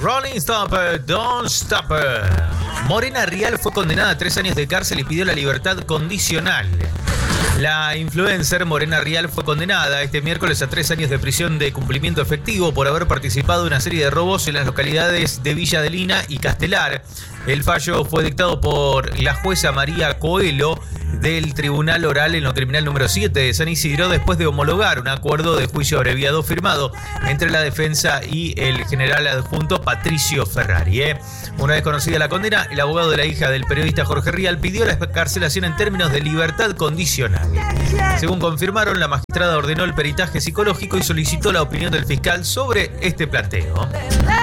Rolling Stop, Don't Stop. Morena Rial fue condenada a 3 años de cárcel y pidió la libertad condicional. La influencer Morena Rial fue condenada este miércoles a 3 años de prisión de cumplimiento efectivo por haber participado en una serie de robos en las localidades de Villa Adelina y Castelar. El fallo fue dictado por la jueza María Coelho del Tribunal Oral en lo Criminal número 7 de San Isidro, después de homologar un acuerdo de juicio abreviado firmado entre la defensa y el general adjunto Patricio Ferrari. Una vez conocida la condena, el abogado de la hija del periodista Jorge Rial pidió la excarcelación en términos de libertad condicional. Según confirmaron, la magistrada ordenó el peritaje psicológico y solicitó la opinión del fiscal sobre este planteo.